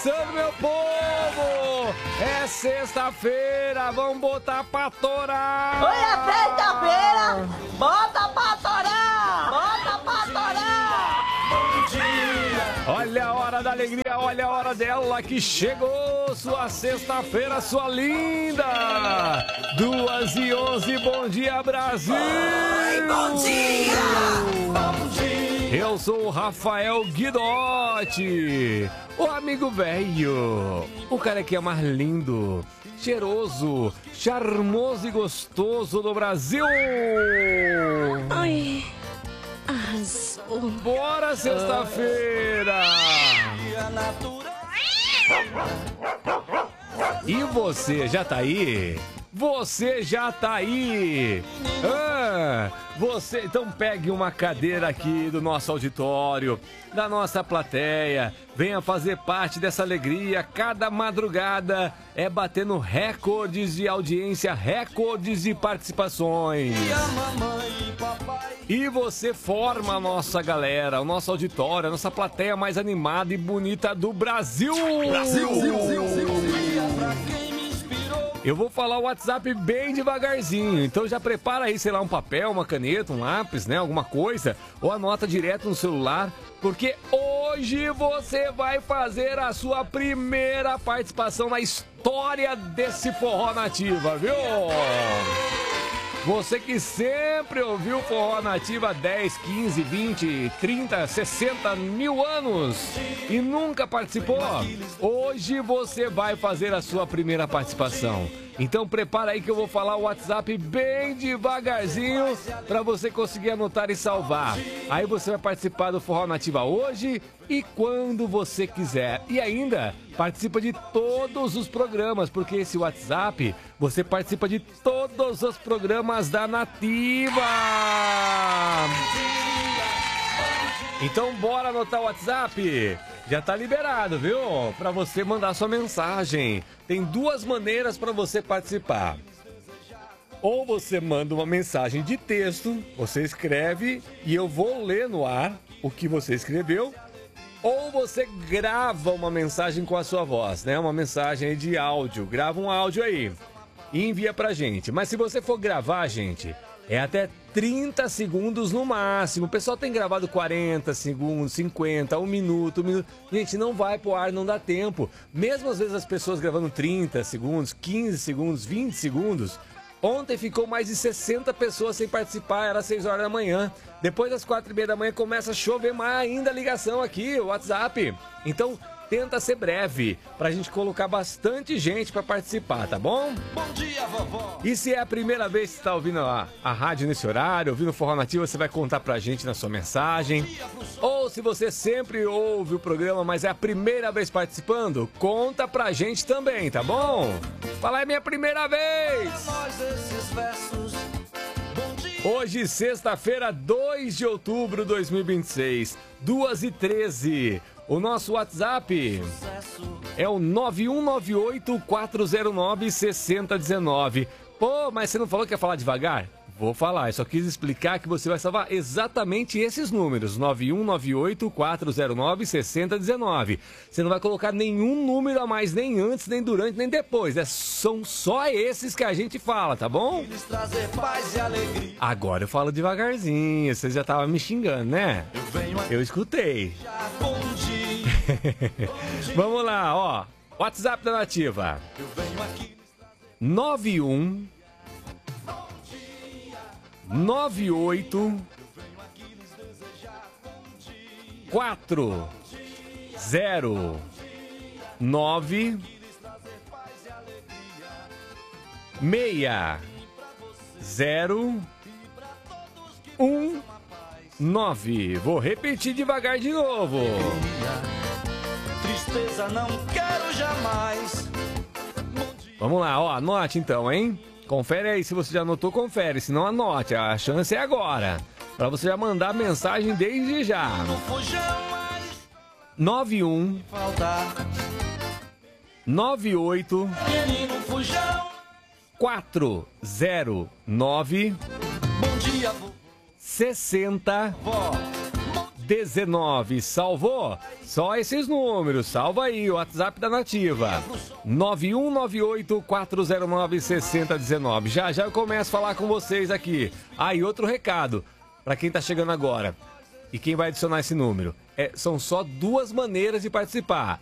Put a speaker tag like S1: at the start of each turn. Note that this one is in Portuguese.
S1: começando, meu povo! É sexta-feira, vamos botar pra torar!
S2: Hoje é sexta-feira, bota pra torar! Bota pra torar!
S1: Bom dia! Olha a hora da alegria, olha a hora dela que chegou! Sua sexta-feira, sua linda! 2h11, bom dia, Brasil!
S2: Oi, bom dia!
S1: Bom dia! Eu sou o Rafael Guidotti, o amigo velho, o cara que é mais lindo, cheiroso, charmoso e gostoso do Brasil.
S3: Ai, arrasou.
S1: Bora, sexta-feira! E você já tá aí? Você já tá aí? Você, então pegue uma cadeira aqui do nosso auditório, da nossa plateia, venha fazer parte dessa alegria. Cada madrugada é batendo recordes de audiência, recordes de participações. E você forma a nossa galera, o nosso auditório, a nossa plateia mais animada e bonita do Brasil. Eu vou falar o WhatsApp bem devagarzinho, então já prepara aí, sei lá, um papel, uma caneta, um lápis, né, alguma coisa, ou anota direto no celular, porque hoje você vai fazer a sua primeira participação na história desse Forró Nativa, viu? Você que sempre ouviu Forró Nativa há 10, 15, 20, 30, 60 mil anos e nunca participou, hoje você vai fazer a sua primeira participação. Então prepara aí que eu vou falar o WhatsApp bem devagarzinho para você conseguir anotar e salvar. Aí você vai participar do Forró Nativa hoje e quando você quiser. E ainda participa de todos os programas, porque esse WhatsApp você participa de todos os programas da Nativa. Então bora anotar o WhatsApp. Já tá liberado, viu? Para você mandar sua mensagem. Tem duas maneiras para você participar. Ou você manda uma mensagem de texto, você escreve e eu vou ler no ar o que você escreveu. Ou você grava uma mensagem com a sua voz, né? Uma mensagem aí de áudio. Grava um áudio aí e envia pra gente. Mas se você for gravar, gente, é até 30 segundos no máximo. O pessoal tem gravado 40 segundos, 50, 1 minuto, Gente, não vai pro ar, não dá tempo. Mesmo às vezes as pessoas gravando 30 segundos, 15 segundos, 20 segundos. Ontem ficou mais de 60 pessoas sem participar, era 6 horas da manhã. Depois das 4h30 da manhã começa a chover mais ainda a ligação aqui, o WhatsApp. Então tenta ser breve, pra gente colocar bastante gente pra participar, tá bom?
S4: Bom dia, vovó!
S1: E se é a primeira vez que você tá ouvindo a rádio nesse horário, ouvindo o Forró Nativa, você vai contar pra gente na sua mensagem. Ou se você sempre ouve o programa, mas é a primeira vez participando, conta pra gente também, tá bom? Fala, é minha primeira vez! Hoje, sexta-feira, 2 de outubro de 2026, 2h13. O nosso WhatsApp é o 9198-409-6019. Pô, mas você não falou que ia falar devagar? Vou falar, eu só quis explicar que você vai salvar exatamente esses números, 9198-409-6019. Você não vai colocar nenhum número a mais, nem antes, nem durante, nem depois. São só esses que a gente fala, tá bom? Agora eu falo devagarzinho, você já estavam me xingando, né? Eu escutei. Vamos lá, ó. WhatsApp da Nativa. 91 98 4 0 9 6 0 1 9. Vou repetir devagar de novo.
S4: Tristeza não quero jamais.
S1: Vamos lá, ó, anote então, hein? Confere aí, se você já anotou, confere. Se não, anote, a chance é agora. Pra você já mandar mensagem desde já. 91 98 409
S4: Bom dia,
S1: 60 19. Salvou? Só esses números. Salva aí o WhatsApp da Nativa. 9198-409-6019. Já eu começo a falar com vocês aqui. E outro recado para quem tá chegando agora e quem vai adicionar esse número. São só duas maneiras de participar.